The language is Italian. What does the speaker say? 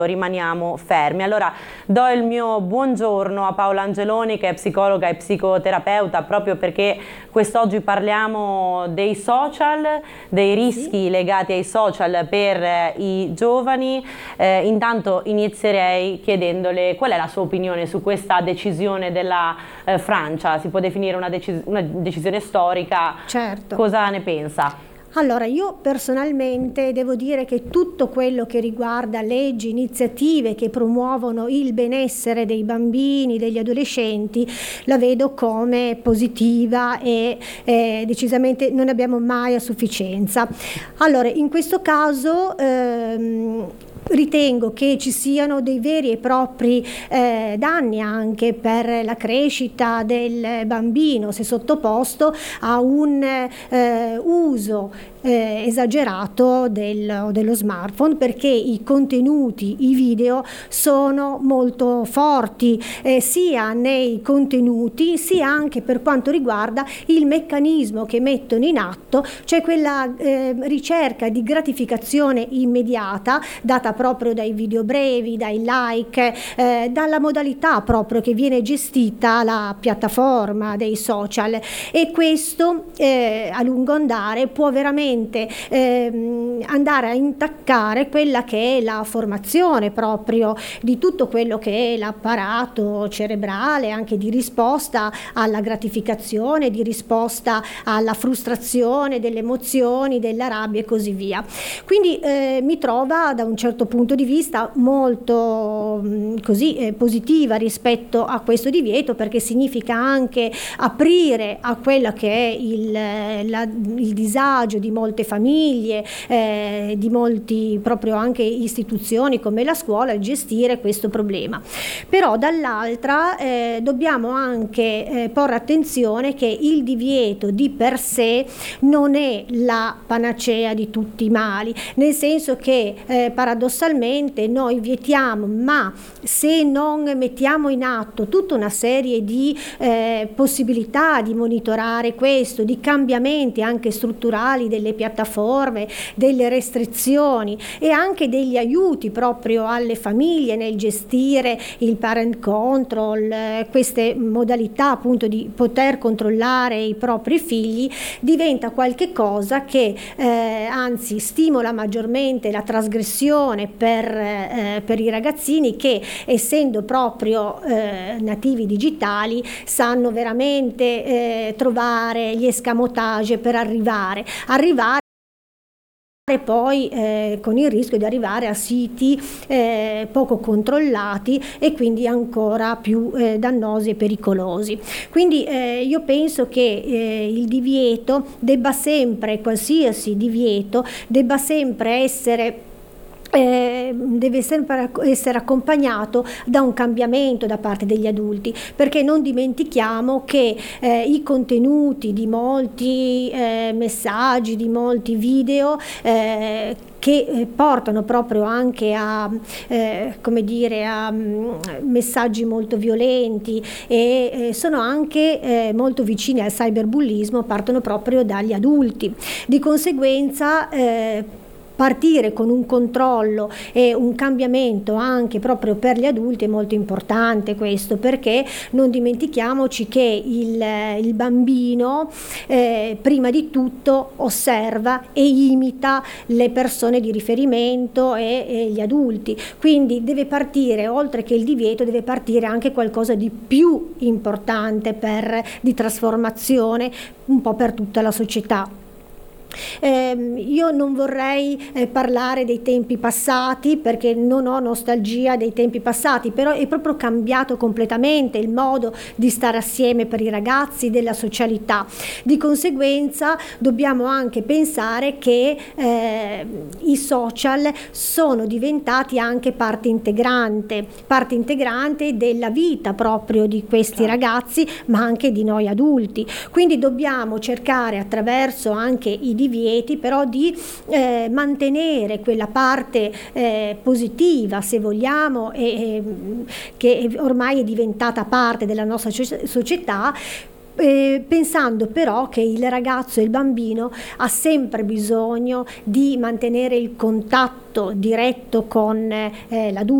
rimaniamo fermi. Allora do il mio buongiorno a Paola Angeloni, che è psicologa e psicoterapeuta, proprio perché quest'oggi parliamo dei social, dei rischi legati ai social per i giovani. Intanto inizierei chiedendole qual è la sua opinione su questa decisione della Francia. Si può definire una decisione storica? Certo. Cosa ne pensa? Allora, io personalmente devo dire che tutto quello che riguarda leggi, iniziative che promuovono il benessere dei bambini, degli adolescenti, la vedo come positiva e decisamente non ne abbiamo mai a sufficienza. Allora, in questo caso ritengo che ci siano dei veri e propri danni anche per la crescita del bambino se sottoposto a un uso esagerato dello smartphone, perché i contenuti, i video sono molto forti sia nei contenuti sia anche per quanto riguarda il meccanismo che mettono in atto, cioè quella ricerca di gratificazione immediata data proprio dai video brevi, dai like, dalla modalità proprio che viene gestita la piattaforma dei social, e questo a lungo andare può veramente andare a intaccare quella che è la formazione proprio di tutto quello che è l'apparato cerebrale, anche di risposta alla gratificazione, di risposta alla frustrazione, delle emozioni, della rabbia e così via. Quindi mi trova da un certo punto di vista molto positiva rispetto a questo divieto, perché significa anche aprire a quella che è il disagio di molte famiglie, di molti proprio anche istituzioni come la scuola, gestire questo problema. Però dall'altra dobbiamo anche porre attenzione che il divieto di per sé non è la panacea di tutti i mali, nel senso che paradossalmente noi vietiamo, ma se non mettiamo in atto tutta una serie di possibilità di monitorare questo, di cambiamenti anche strutturali delle piattaforme, delle restrizioni e anche degli aiuti proprio alle famiglie nel gestire il parent control, queste modalità appunto di poter controllare i propri figli, diventa qualche cosa che anzi stimola maggiormente la trasgressione per i ragazzini che, essendo proprio nativi digitali, sanno veramente trovare gli escamotage per arrivare poi con il rischio di arrivare a siti poco controllati e quindi ancora più dannosi e pericolosi. Quindi io penso che il divieto debba sempre, qualsiasi divieto, debba sempre essere accompagnato da un cambiamento da parte degli adulti, perché non dimentichiamo che i contenuti di molti messaggi, di molti video che portano proprio anche a messaggi molto violenti e sono anche molto vicini al cyberbullismo, partono proprio dagli adulti. Di conseguenza partire con un controllo e un cambiamento anche proprio per gli adulti è molto importante questo, perché non dimentichiamoci che il bambino prima di tutto osserva e imita le persone di riferimento e gli adulti, quindi deve partire, oltre che il divieto, deve partire anche qualcosa di più importante di trasformazione un po' per tutta la società. Io non vorrei parlare dei tempi passati, perché non ho nostalgia dei tempi passati, però è proprio cambiato completamente il modo di stare assieme per i ragazzi, della socialità. Di conseguenza dobbiamo anche pensare che i social sono diventati anche parte integrante della vita proprio di questi ragazzi, ma anche di noi adulti. Quindi dobbiamo cercare, attraverso anche i divieti, però di mantenere quella parte positiva, se vogliamo, che ormai è diventata parte della nostra società, pensando però che il ragazzo e il bambino ha sempre bisogno di mantenere il contatto diretto con l'adulto